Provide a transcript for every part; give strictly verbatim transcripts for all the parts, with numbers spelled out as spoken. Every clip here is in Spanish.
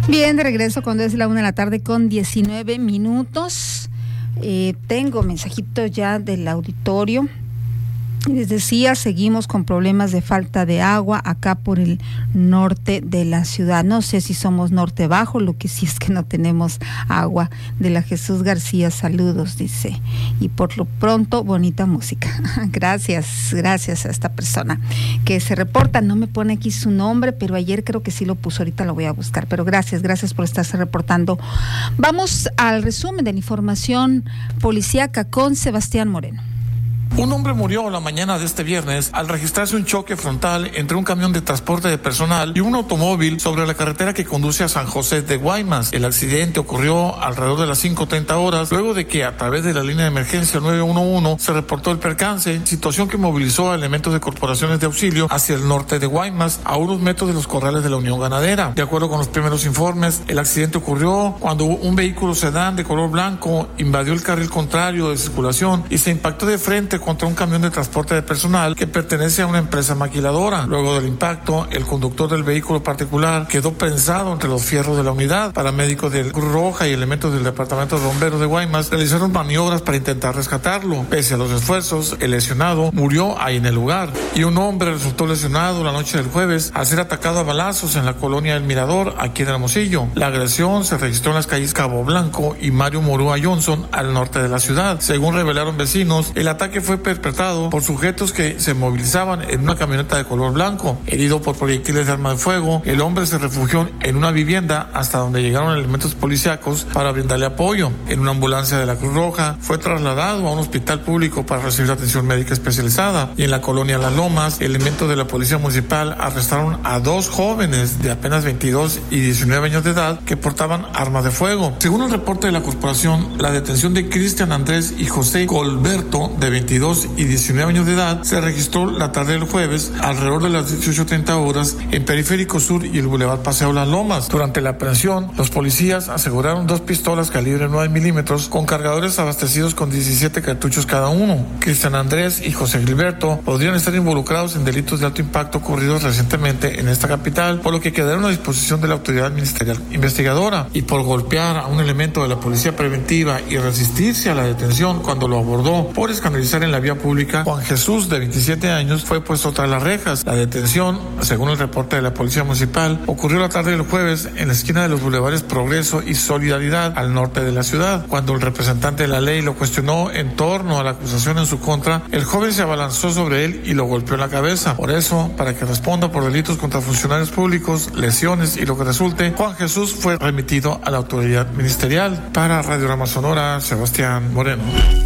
Bien, de regreso cuando es la una de la tarde con diecinueve minutos. Eh, tengo mensajito ya del auditorio. Les decía, seguimos con problemas de falta de agua acá por el norte de la ciudad. No sé si somos norte bajo, lo que sí es que no tenemos agua. De la Jesús García, saludos, dice. Y por lo pronto, bonita música. Gracias, gracias a esta persona que se reporta. No me pone aquí su nombre, pero ayer creo que sí lo puso, ahorita lo voy a buscar. Pero gracias, gracias por estarse reportando. Vamos al resumen de la información policíaca con Sebastián Moreno. Un hombre murió la mañana de este viernes al registrarse un choque frontal entre un camión de transporte de personal y un automóvil sobre la carretera que conduce a San José de Guaymas. El accidente ocurrió alrededor de las cinco treinta horas, luego de que a través de la línea de emergencia nueve uno uno se reportó el percance, situación que movilizó a elementos de corporaciones de auxilio hacia el norte de Guaymas, a unos metros de los corrales de la Unión Ganadera. De acuerdo con los primeros informes, el accidente ocurrió cuando un vehículo sedán de color blanco invadió el carril contrario de circulación y se impactó de frente contra un camión de transporte de personal que pertenece a una empresa maquiladora. Luego del impacto, el conductor del vehículo particular quedó prensado entre los fierros de la unidad. Paramédicos de Cruz Roja y elementos del Departamento de Bomberos de Guaymas realizaron maniobras para intentar rescatarlo. Pese a los esfuerzos, el lesionado murió ahí en el lugar y un hombre resultó lesionado la noche del jueves al ser atacado a balazos en la colonia El Mirador, aquí en Hermosillo. La agresión se registró en las calles Cabo Blanco y Mario Morúa Johnson, al norte de la ciudad. Según revelaron vecinos, el ataque fue perpetrado por sujetos que se movilizaban en una camioneta de color blanco. Herido por proyectiles de arma de fuego, el hombre se refugió en una vivienda hasta donde llegaron elementos policíacos para brindarle apoyo. En una ambulancia de la Cruz Roja fue trasladado a un hospital público para recibir atención médica especializada. Y en la colonia Las Lomas, elementos de la policía municipal arrestaron a dos jóvenes de apenas veintidós y diecinueve años de edad que portaban armas de fuego. Según el reporte de la corporación, la detención de Cristian Andrés y José Colberto, de veintidós y diecinueve años de edad, se registró la tarde del jueves alrededor de las dieciocho treinta horas en Periférico Sur y el Boulevard Paseo Las Lomas. Durante la aprehensión, los policías aseguraron dos pistolas calibre nueve milímetros con cargadores abastecidos con diecisiete cartuchos cada uno. Cristian Andrés y José Gilberto podrían estar involucrados en delitos de alto impacto ocurridos recientemente en esta capital, por lo que quedaron a disposición de la autoridad ministerial investigadora. Y por golpear a un elemento de la policía preventiva y resistirse a la detención cuando lo abordó por escandalizar en la vía pública, Juan Jesús, de veintisiete años, fue puesto tras las rejas. La detención, según el reporte de la Policía Municipal, ocurrió la tarde del jueves en la esquina de los bulevares Progreso y Solidaridad, al norte de la ciudad. Cuando el representante de la ley lo cuestionó en torno a la acusación en su contra, el joven se abalanzó sobre él y lo golpeó en la cabeza. Por eso, para que responda por delitos contra funcionarios públicos, lesiones y lo que resulte, Juan Jesús fue remitido a la autoridad ministerial. Para Radiorama Sonora, Sebastián Moreno.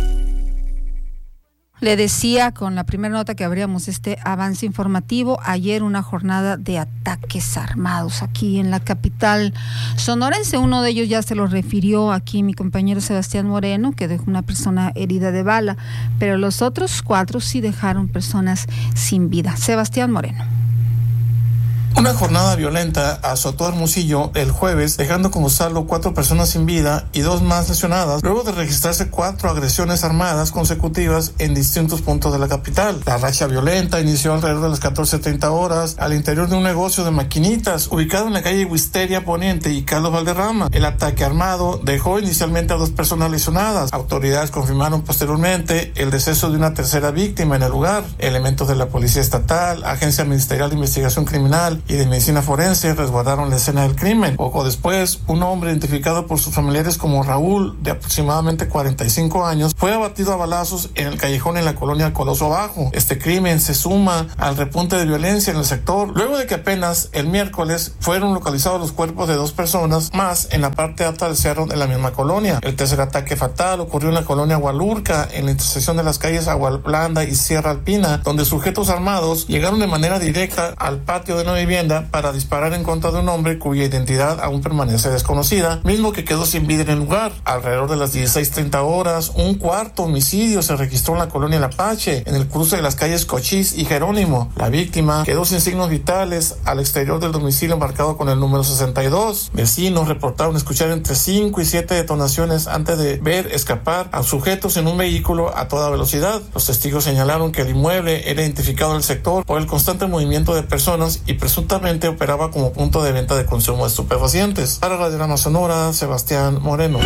Le decía con la primera nota que abríamos este avance informativo, ayer una jornada de ataques armados aquí en la capital sonorense. Uno de ellos ya se lo refirió aquí mi compañero Sebastián Moreno, que dejó una persona herida de bala, pero los otros cuatro sí dejaron personas sin vida. Sebastián Moreno. Una jornada violenta azotó a Hermosillo el jueves, dejando como saldo cuatro personas sin vida y dos más lesionadas, luego de registrarse cuatro agresiones armadas consecutivas en distintos puntos de la capital. La racha violenta inició alrededor de las catorce treinta horas al interior de un negocio de maquinitas ubicado en la calle Wisteria Poniente y Carlos Valderrama. El ataque armado dejó inicialmente a dos personas lesionadas. Autoridades confirmaron posteriormente el deceso de una tercera víctima en el lugar. Elementos de la Policía Estatal, Agencia Ministerial de Investigación Criminal y de Medicina Forense resguardaron la escena del crimen. Poco después, un hombre identificado por sus familiares como Raúl, de aproximadamente cuarenta y cinco años, fue abatido a balazos en el callejón en la colonia Coloso Bajo. Este crimen se suma al repunte de violencia en el sector, luego de que apenas el miércoles fueron localizados los cuerpos de dos personas más en la parte alta del cerro de la misma colonia. El tercer ataque fatal ocurrió en la colonia Hualurca, en la intersección de las calles Aguablanda y Sierra Alpina, donde sujetos armados llegaron de manera directa al patio de una vivienda para disparar en contra de un hombre cuya identidad aún permanece desconocida, mismo que quedó sin vida en el lugar. Alrededor de las dieciséis treinta horas, un cuarto homicidio se registró en la colonia El Apache, en el cruce de las calles Cochís y Jerónimo. La víctima quedó sin signos vitales al exterior del domicilio marcado con el número sesenta y dos. Vecinos reportaron escuchar entre cinco y siete detonaciones antes de ver escapar a sujetos en un vehículo a toda velocidad. Los testigos señalaron que el inmueble era identificado en el sector por el constante movimiento de personas y presuntamente presuntamente operaba como punto de venta de consumo de estupefacientes. Para la Diagrama Sonora, Sebastián Moreno.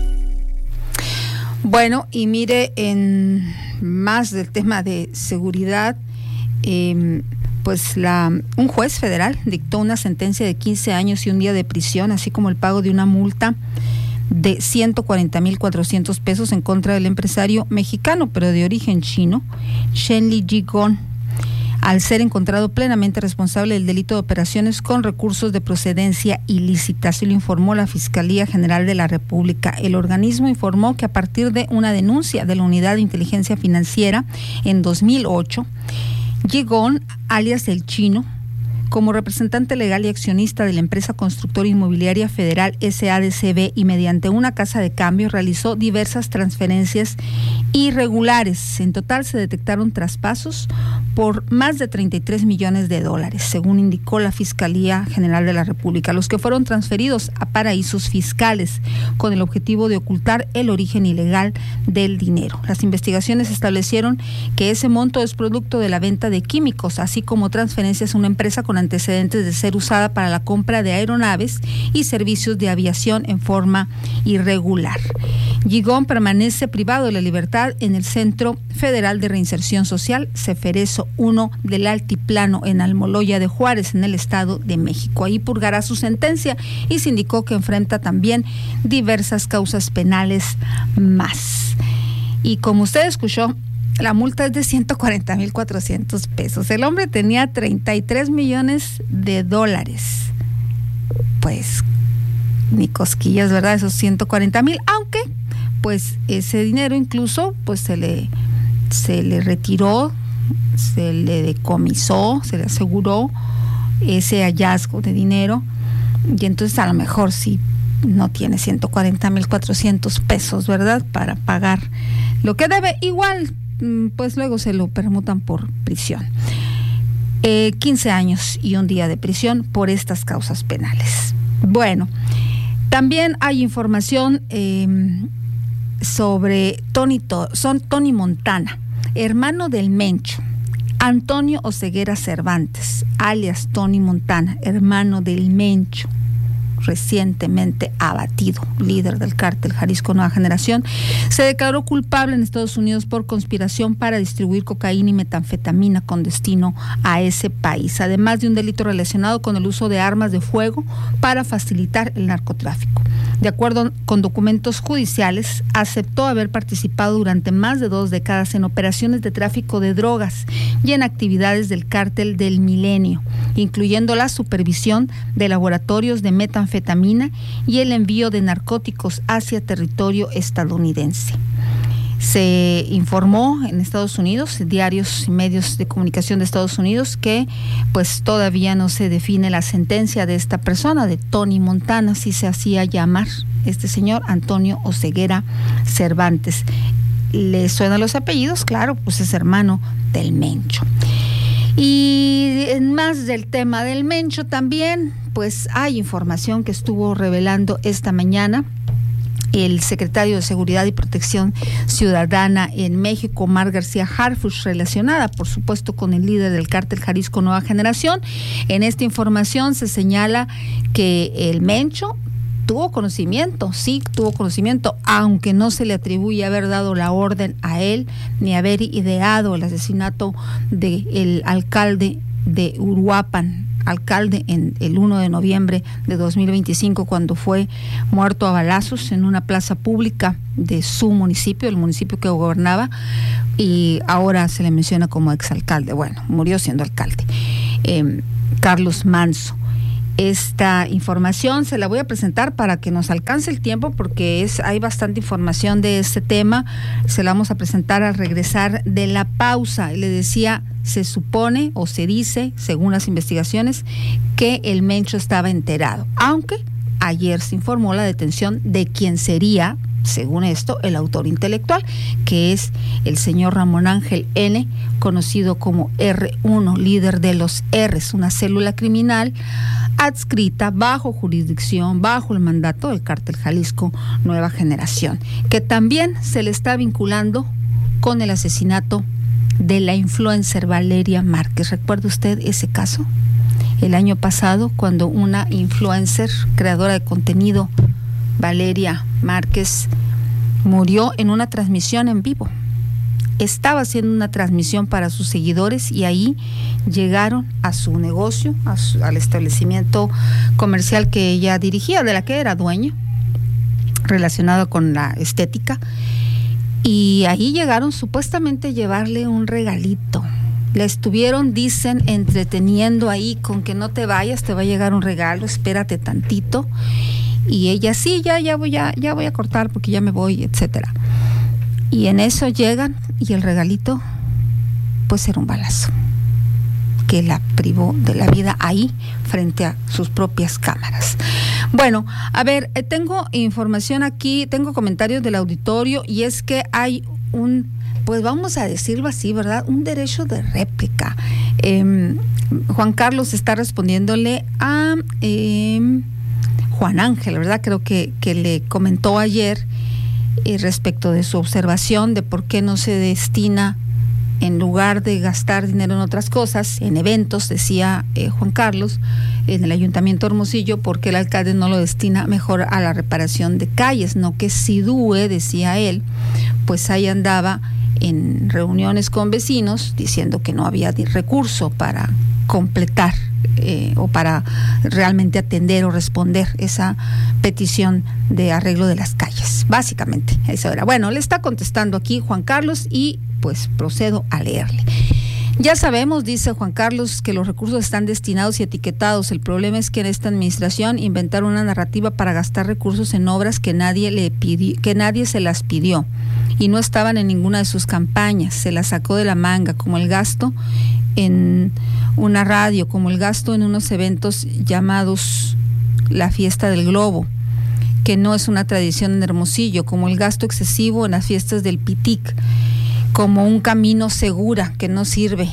Bueno, y mire, en más del tema de seguridad, eh, pues la un juez federal dictó una sentencia de quince años y un día de prisión, así como el pago de una multa de ciento cuarenta mil cuatrocientos pesos en contra del empresario mexicano, pero de origen chino, Shenli Jigong, al ser encontrado plenamente responsable del delito de operaciones con recursos de procedencia ilícita. Así lo informó la Fiscalía General de la República. El organismo informó que a partir de una denuncia de la Unidad de Inteligencia Financiera en dos mil ocho, Jigong, alias El Chino, como representante legal y accionista de la empresa constructora inmobiliaria federal S A D C B y mediante una casa de cambio realizó diversas transferencias irregulares. En total se detectaron traspasos por más de treinta y tres millones de dólares, según indicó la Fiscalía General de la República, los que fueron transferidos a paraísos fiscales con el objetivo de ocultar el origen ilegal del dinero. Las investigaciones establecieron que ese monto es producto de la venta de químicos, así como transferencias a una empresa con antecedentes de ser usada para la compra de aeronaves y servicios de aviación en forma irregular. Jigong permanece privado de la libertad en el Centro Federal de Reinserción Social, Ceferezo uno del Altiplano, en Almoloya de Juárez, en el Estado de México. Ahí purgará su sentencia y se indicó que enfrenta también diversas causas penales más. Y como usted escuchó, la multa es de ciento cuarenta mil cuatrocientos pesos. El hombre tenía treinta y tres millones de dólares. Pues ni cosquillas, ¿verdad? Esos ciento cuarenta mil, aunque pues ese dinero incluso pues se le, se le retiró, se le decomisó, se le aseguró ese hallazgo de dinero, y entonces a lo mejor sí no tiene ciento cuarenta mil cuatrocientos pesos, ¿verdad?, para pagar lo que debe. Igual pues luego se lo permutan por prisión. Eh, quince años y un día de prisión por estas causas penales. Bueno, también hay información eh, sobre Tony, son Tony Montana, hermano del Mencho. Antonio Oseguera Cervantes, alias Tony Montana, hermano del Mencho, recientemente abatido, líder del cártel Jalisco Nueva Generación, se declaró culpable en Estados Unidos por conspiración para distribuir cocaína y metanfetamina con destino a ese país, además de un delito relacionado con el uso de armas de fuego para facilitar el narcotráfico. De acuerdo con documentos judiciales, aceptó haber participado durante más de dos décadas en operaciones de tráfico de drogas y en actividades del cártel del Milenio, incluyendo la supervisión de laboratorios de metanfetamina y el envío de narcóticos hacia territorio estadounidense. Se informó en Estados Unidos, diarios y medios de comunicación de Estados Unidos, que pues todavía no se define la sentencia de esta persona, de Tony Montana, así se hacía llamar este señor Antonio Oseguera Cervantes. ¿Le suenan los apellidos? Claro, pues es hermano del Mencho. Y en más del tema del Mencho también, pues hay información que estuvo revelando esta mañana el secretario de Seguridad y Protección Ciudadana en México, Omar García Harfuch, relacionada, por supuesto, con el líder del cártel Jalisco Nueva Generación. En esta información se señala que el Mencho tuvo conocimiento, sí tuvo conocimiento, aunque no se le atribuye haber dado la orden a él, ni haber ideado el asesinato del alcalde de Uruapan, alcalde en el uno de noviembre de dos mil veinticinco, cuando fue muerto a balazos en una plaza pública de su municipio, el municipio que gobernaba, y ahora se le menciona como exalcalde. Bueno, murió siendo alcalde, eh, Carlos Manso. Esta información se la voy a presentar para que nos alcance el tiempo, porque es hay bastante información de este tema. Se la vamos a presentar al regresar de la pausa. Le decía, se supone o se dice, según las investigaciones, que el Mencho estaba enterado, aunque ayer se informó la detención de quien sería, según esto, el autor intelectual, que es el señor Ramón Ángel N., conocido como erre uno, líder de los R's, una célula criminal adscrita bajo jurisdicción, bajo el mandato del cártel Jalisco Nueva Generación, que también se le está vinculando con el asesinato de la influencer Valeria Márquez. ¿Recuerda usted ese caso? el año pasado, cuando una influencer, creadora de contenido, Valeria Márquez, murió en una transmisión en vivo. Estaba haciendo una transmisión para sus seguidores y ahí llegaron a su negocio, a su, al establecimiento comercial que ella dirigía, de la que era dueña, relacionado con la estética, y ahí llegaron supuestamente a llevarle un regalito. Le estuvieron, dicen, entreteniendo ahí con que no te vayas, te va a llegar un regalo, espérate tantito. Y ella, sí, ya, ya voy a, ya voy a cortar porque ya me voy, etcétera. Y en eso llegan y el regalito, pues era un balazo que la privó de la vida ahí frente a sus propias cámaras. Bueno, a ver, eh, tengo información aquí, tengo comentarios del auditorio, y es que hay un, pues vamos a decirlo así, ¿verdad? Un derecho de réplica. Eh, Juan Carlos está respondiéndole a eh, Juan Ángel, ¿verdad? Creo que, que le comentó ayer eh, respecto de su observación de por qué no se destina, en lugar de gastar dinero en otras cosas, en eventos, decía eh, Juan Carlos, en el Ayuntamiento de Hermosillo, porque el alcalde no lo destina mejor a la reparación de calles, no que Sidúe, decía él, pues ahí andaba en reuniones con vecinos diciendo que no había recurso para completar eh, o para realmente atender o responder esa petición de arreglo de las calles. Básicamente, eso era. Bueno, le está contestando aquí Juan Carlos y pues procedo a leerle. Ya sabemos, dice Juan Carlos, que los recursos están destinados y etiquetados. El problema es que en esta administración inventaron una narrativa para gastar recursos en obras que nadie le pidió, que nadie se las pidió y no estaban en ninguna de sus campañas. Se las sacó de la manga, como el gasto en una radio, como el gasto en unos eventos llamados la Fiesta del Globo, que no es una tradición en Hermosillo, como el gasto excesivo en las fiestas del Pitic, como un camino segura que no sirve.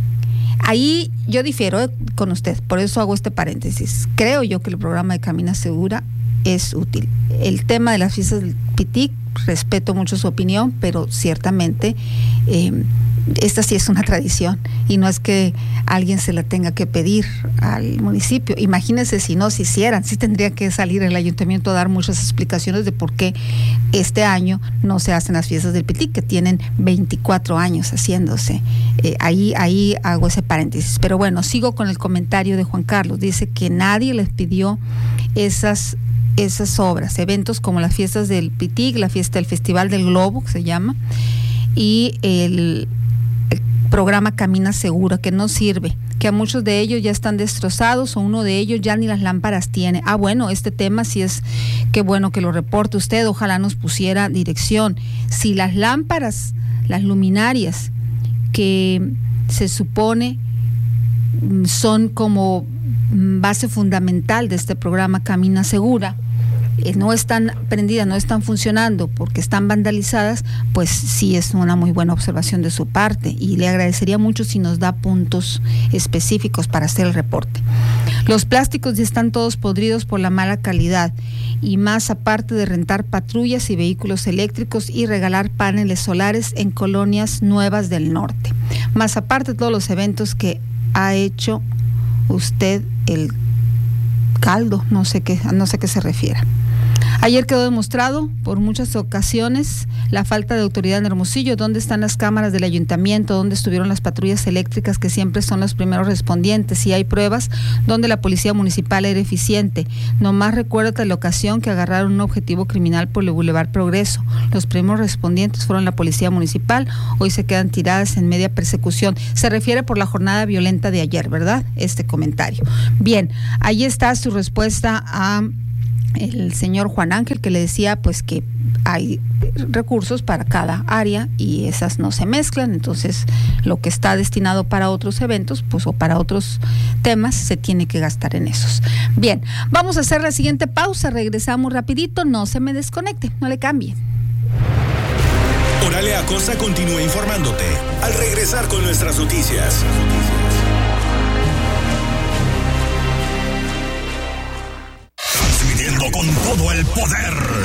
Ahí yo difiero con usted, por eso hago este paréntesis. Creo yo que el programa de Camina Segura es útil. El tema de las fiestas del Pitic, respeto mucho su opinión, pero ciertamente eh, esta sí es una tradición y no es que alguien se la tenga que pedir al municipio. Imagínense si no se hicieran, sí tendría que salir el ayuntamiento a dar muchas explicaciones de por qué este año no se hacen las fiestas del Pitic, que tienen veinticuatro años haciéndose. Eh, ahí, ahí hago ese paréntesis. Pero bueno, sigo con el comentario de Juan Carlos. Dice que nadie les pidió esas esas obras, eventos como las fiestas del Pitic, la fiesta del Festival del Globo, que se llama, y el, el programa Camina Segura, que no sirve, que a muchos de ellos ya están destrozados o uno de ellos ya ni las lámparas tiene. Ah, bueno, este tema sí es, qué bueno que lo reporte usted, ojalá nos pusiera dirección. Si las lámparas, las luminarias, que se supone son como base fundamental de este programa Camina Segura, eh, no están prendidas, no están funcionando porque están vandalizadas, pues sí es una muy buena observación de su parte y le agradecería mucho si nos da puntos específicos para hacer el reporte. Los plásticos ya están todos podridos por la mala calidad y más aparte de rentar patrullas y vehículos eléctricos y regalar paneles solares en colonias nuevas del norte, más aparte de todos los eventos que ha hecho usted el caldo, no sé qué, no sé a qué se refiere. Ayer quedó demostrado por muchas ocasiones la falta de autoridad en Hermosillo. ¿Dónde están las cámaras del ayuntamiento? ¿Dónde estuvieron las patrullas eléctricas que siempre son los primeros respondientes? Si hay pruebas, ¿dónde la policía municipal era eficiente? Nomás recuérdate la ocasión que agarraron un objetivo criminal por el Boulevard Progreso. Los primeros respondientes fueron la policía municipal. Hoy se quedan tiradas en media persecución. Se refiere por la jornada violenta de ayer, ¿verdad? Este comentario. Bien, ahí está su respuesta a el señor Juan Ángel, que le decía pues que hay recursos para cada área y esas no se mezclan, entonces lo que está destinado para otros eventos pues o para otros temas se tiene que gastar en esos. Bien, vamos a hacer la siguiente pausa, regresamos rapidito, no se me desconecte, no le cambie. Oralia Acosta continúa informándote al regresar con nuestras noticias. Transmitiendo con todo el poder.